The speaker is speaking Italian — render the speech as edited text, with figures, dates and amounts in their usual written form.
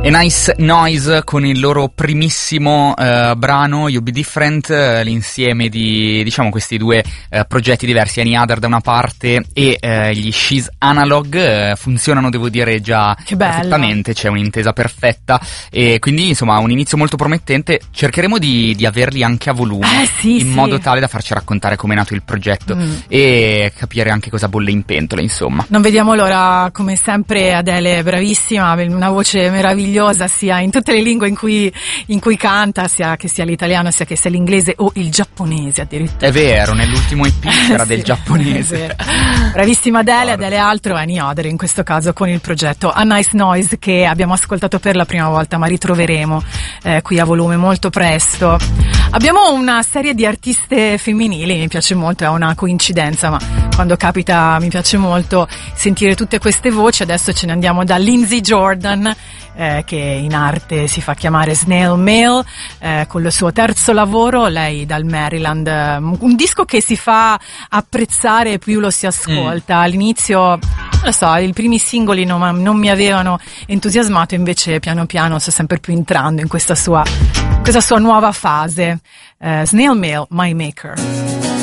E Nice Noise con il loro primissimo brano You Be Different, l'insieme di, diciamo, questi due progetti diversi, Any Other da una parte e gli She's Analog, funzionano, devo dire, già perfettamente, c'è un'intesa perfetta e quindi insomma un inizio molto promettente. Cercheremo di averli anche a volume, in modo tale da farci raccontare com'è nato il progetto e capire anche cosa bolle in pentola, insomma. Non vediamo l'ora, come sempre Adele è bravissima, una voce meravigliosa sia in tutte le lingue in cui canta, sia che sia l'italiano sia che sia l'inglese o il giapponese addirittura. È vero, nell'ultimo EP c'era del giapponese. Bravissima Adele altro Any Other in questo caso con il progetto A Nice Noise, che abbiamo ascoltato per la prima volta ma ritroveremo qui a volume molto presto. Abbiamo una serie di artiste femminili, mi piace molto, è una coincidenza ma quando capita mi piace molto sentire tutte queste voci. Adesso ce ne andiamo da Lindsey Jordan, che in arte si fa chiamare Snail Mail, con il suo terzo lavoro, lei dal Maryland, un disco che si fa apprezzare più lo si ascolta. All'inizio, non lo so, i primi singoli non mi avevano entusiasmato, invece piano piano sto sempre più entrando in questa sua nuova fase. Snail Mail, My Maker.